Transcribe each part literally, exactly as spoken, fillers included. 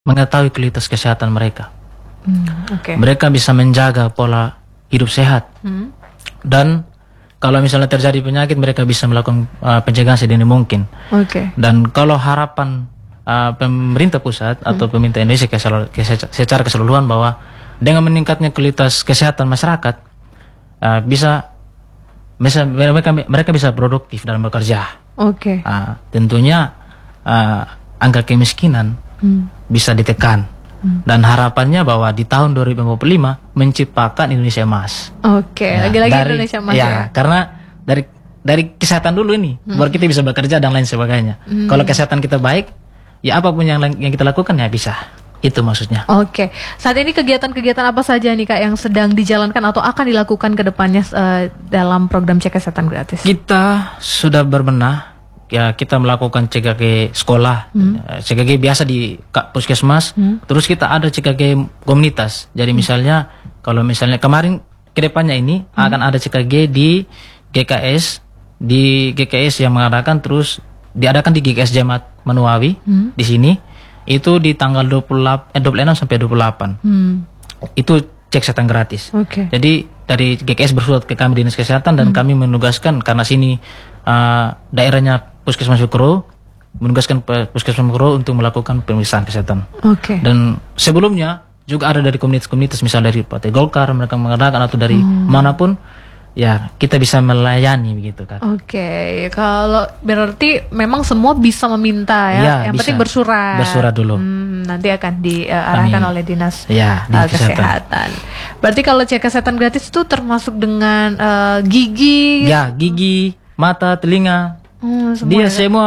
mengetahui kualitas kesehatan mereka. Hmm, okay. Mereka bisa menjaga pola hidup sehat. Hmm. Dan kalau misalnya terjadi penyakit, mereka bisa melakukan uh, pencegahan sedini mungkin. Okay. Dan kalau harapan uh, pemerintah pusat hmm. atau pemerintah Indonesia secara keseluruhan bahwa dengan meningkatnya kualitas kesehatan masyarakat, uh, bisa, bisa mereka mereka bisa produktif dalam bekerja. Oke. Okay. Uh, tentunya uh, angka kemiskinan hmm. bisa ditekan. Hmm. Dan harapannya bahwa di tahun dua ribu lima puluh lima menciptakan Indonesia Emas. Oke, okay. ya, lagi-lagi dari, Indonesia Emas ya, ya. Karena dari dari kesehatan dulu ini, hmm. baru kita bisa bekerja dan lain sebagainya. Hmm. Kalau kesehatan kita baik, ya apapun yang yang kita lakukan ya bisa. Itu maksudnya. Oke. Okay. Saat ini kegiatan-kegiatan apa saja nih Kak yang sedang dijalankan atau akan dilakukan ke depannya uh, dalam program cek kesehatan gratis? Kita sudah berbenah. Ya, kita melakukan C K G sekolah, hmm. C K G biasa di puskesmas, hmm. terus kita ada C K G komunitas. Jadi hmm. misalnya, kalau misalnya kemarin kedepannya ini hmm. akan ada C K G di G K S, di G K S yang mengadakan, terus diadakan di G K S Jemaat Manuawi hmm. di sini, itu di tanggal dua puluh enam sampai dua puluh delapan. Hmm. Itu cek kesehatan gratis. Okay. Jadi dari G K S bersurat ke kami Dinas Kesehatan dan hmm. kami menugaskan karena sini uh, daerahnya Puskesmas Sukro, menugaskan Puskesmas Sukro untuk melakukan pemeriksaan kesehatan. Oke. Okay. Dan sebelumnya juga ada dari komunitas-komunitas, misal dari Partai Golkar mereka mengadakan atau dari hmm. manapun, ya kita bisa melayani begitu kan. Oke, okay. Kalau berarti memang semua bisa meminta ya, ya yang bisa. Penting bersurat. Bersurat dulu. Hmm, nanti akan diarahkan oleh dinas ya, uh, kesehatan. kesehatan. Berarti kalau cek kesehatan gratis itu termasuk dengan uh, gigi. Ya, gigi, mata, telinga. Hmm, semua dia ya? Semua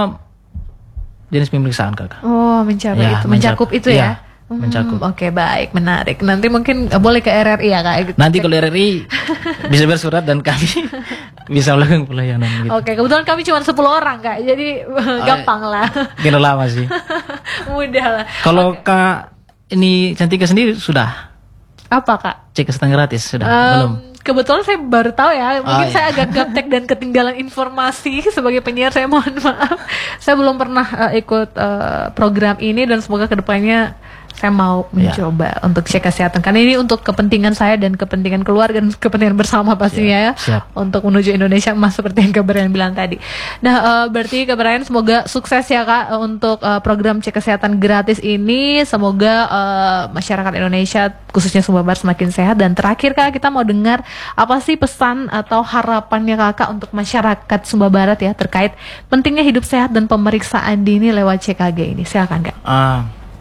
jenis pemeriksaan Kakak. Oh, mencakup ya, itu, mencakup itu ya. ya? Hmm, mencakup. Oke, okay, baik, menarik. Nanti mungkin uh, boleh ke R R I ya Kak. Nanti kalau R R I bisa bersurat dan kami bisa melakukan pelayanan gitu. Oke, okay, kebetulan kami cuma sepuluh orang Kak. Jadi uh, gampang lah. Kira lama sih. Mudah lah. Kalau okay. Kak ini Cantika sendiri sudah? Apa Kak? Cek kesehatan gratis sudah? Um, Belum? Kebetulan saya baru tahu ya, mungkin oh, saya iya. agak gaptek dan ketinggalan informasi sebagai penyiar, saya mohon maaf. Saya belum pernah uh, ikut uh, program ini dan semoga kedepannya saya mau mencoba ya. Untuk cek kesehatan. Karena ini untuk kepentingan saya dan kepentingan keluarga dan kepentingan bersama pastinya ya. Siap. Untuk menuju Indonesia Emas seperti yang Kak Brian bilang tadi. Nah uh, berarti Kak Brian semoga sukses ya Kak untuk uh, program cek kesehatan gratis ini. Semoga uh, masyarakat Indonesia khususnya Sumba Barat semakin sehat. Dan terakhir Kak, kita mau dengar apa sih pesan atau harapannya Kakak untuk masyarakat Sumba Barat ya terkait pentingnya hidup sehat dan pemeriksaan dini lewat C K G ini. Silakan Kak. Uh,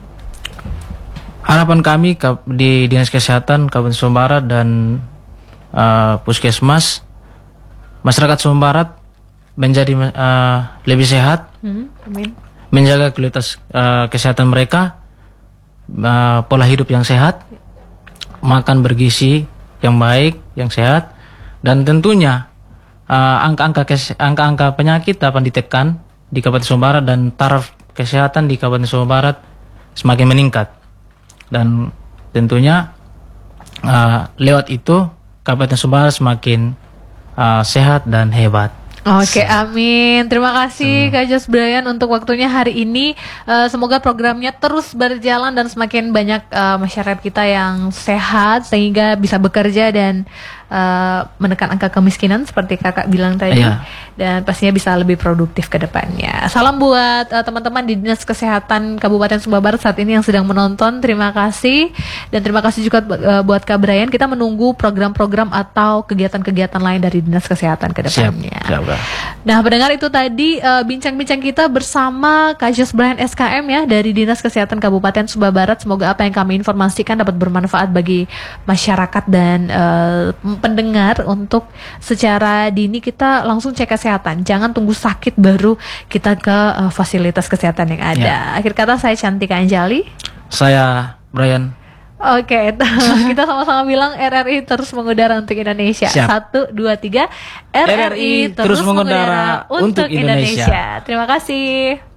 harapan kami di Dinas Kesehatan Kabupaten Sumba Barat dan uh, Puskesmas, masyarakat Sumba Barat menjadi uh, lebih sehat, hmm, amin. Menjaga kualitas uh, kesehatan mereka, uh, pola hidup yang sehat, makan bergizi yang baik, yang sehat, dan tentunya uh, angka-angka kes- angka-angka penyakit dapat ditekan di Kabupaten Sumba Barat dan taraf kesehatan di Kabupaten Sumba Barat semakin meningkat. Dan tentunya uh, lewat itu Kabupaten Sumba Barat semakin uh, sehat dan hebat. Oke, amin. Terima kasih Kak Jos Brian untuk waktunya hari ini. Uh, semoga programnya terus berjalan dan semakin banyak uh, masyarakat kita yang sehat sehingga bisa bekerja dan uh, menekan angka kemiskinan seperti Kakak bilang tadi. Iya. Dan pastinya bisa lebih produktif ke depannya. Salam buat uh, teman-teman di Dinas Kesehatan Kabupaten Sumba Barat saat ini yang sedang menonton. Terima kasih. Dan terima kasih juga uh, buat Kak Brian. Kita menunggu program-program atau kegiatan-kegiatan lain dari Dinas Kesehatan ke depannya. Siap. Siap. Nah, pendengar, itu tadi uh, bincang-bincang kita bersama Kak Jos Brian S K M ya dari Dinas Kesehatan Kabupaten Sumba Barat. Semoga apa yang kami informasikan dapat bermanfaat bagi masyarakat dan uh, pendengar untuk secara dini kita langsung cek kesehatan. Jangan tunggu sakit baru kita ke uh, fasilitas kesehatan yang ada. Ya. Akhir kata saya Cantika Anjali. Saya Brian. Oke, okay, kita sama-sama bilang R R I terus mengudara untuk Indonesia. Siap. Satu, dua, tiga. R R I, R R I terus, terus mengudara untuk Indonesia. Indonesia. Terima kasih.